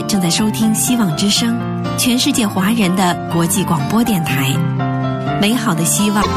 正在收听希望之声，全世界华人的国际广播电台。美好的希望。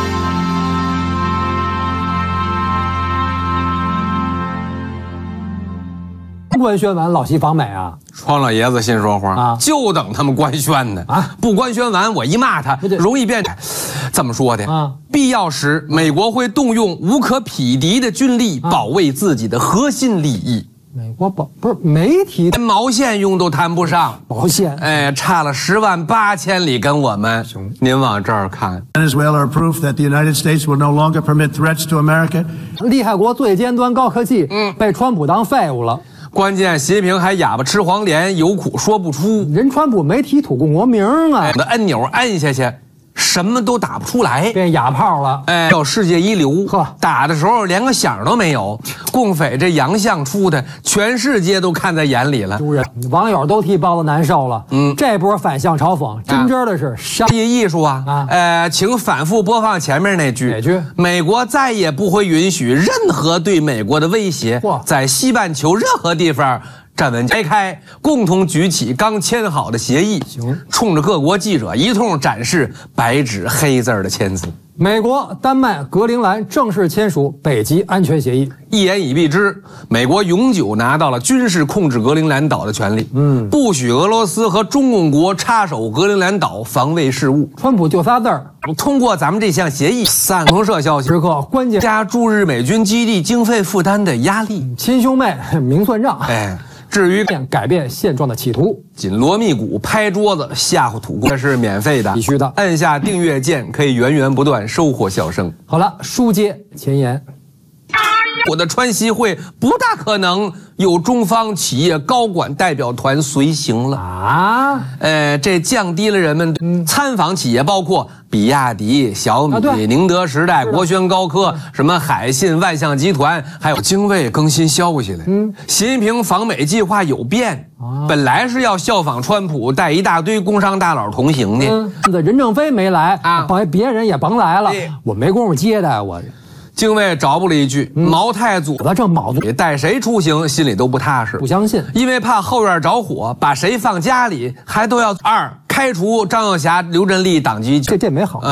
官宣完老西访美啊， 庄老爷子心说话啊，就等他们官宣呢啊！不官宣完，我一骂他，容易变。这么说的啊，必要时，美国会动用无可匹敌的军力保卫自己的核心利益。 美国不是媒体连毛线用都谈不上， 毛线哎，差了108000里跟我们。您往这儿看 ，Venezuela are proof that the United States will no longer permit threats to America。 利害国最尖端高科技，被川普当废物了。 关键习近平还哑巴吃黄连，有苦说不出。 人川普媒体吐共国名啊， 那按钮按下去，什么都打不出来， 变哑炮了。 哎，叫世界一流，打的时候连个响都没有。共匪这洋相出的，全世界都看在眼里了。 网友都替包子难受了。这波反向嘲讽，真的是商业艺术啊。请反复播放前面那句。 哪句？ 美国再也不会允许任何对美国的威胁在西半球任何地方站稳拆开，共同举起刚签好的协议，冲着各国记者一通展示白纸黑字的签字。 美国、丹麦、格陵兰正式签署北极安全协议， 一言以蔽之，美国永久拿到了军事控制格陵兰岛的权利。不许俄罗斯和中共国插手格陵兰岛防卫事务。 川普就仨字儿： 通过咱们这项协议，共同社消息， 时刻关键加驻日美军基地经费负担的压力。 亲兄妹明算账。 哎。至于改变现状的企图， 紧锣密鼓拍桌子吓唬土公，这是免费的， 必须的。 按下订阅键可以源源不断收获笑声。 好了，书接前言。 我的川西会不大可能有中方企业高管代表团随行了啊！这降低了人们参访企业，包括比亚迪、小米、宁德时代、国轩高科、什么海信、万象集团，还有精卫更新消息了。习近平访美计划有变，本来是要效仿川普，带一大堆工商大佬同行的。 任正非没来啊，别人也甭来了，我没工夫接待我。 精卫找补了一句：“毛太祖正卯足， 带谁出行心里都不踏实， 不相信， 因为怕后院着火，把谁放家里，还都要开除张耀霞、刘振立党籍。 这没好。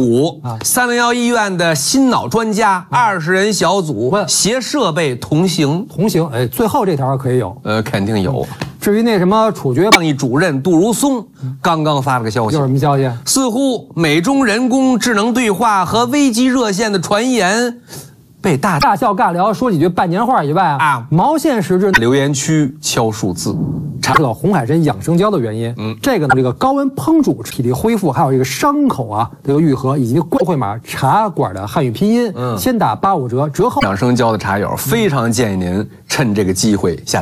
5，301医院的心脑专家20人小组携设备同行。 哎，最后这条可以有， 肯定有。 至于那什么处决抗疫主任杜如松，刚刚发了个消息， 有什么消息？ 似乎美中人工智能对话和危机热线的传言被大笑尬聊，说几句办年话以外毛线实质。 留言区敲数字， 查到红海参养生胶的原因。这个高温烹煮体力恢复，还有这个伤口这个愈合，以及优惠码茶馆的汉语拼音，先打85折，折后。 养生胶的茶友非常建议您趁这个机会下。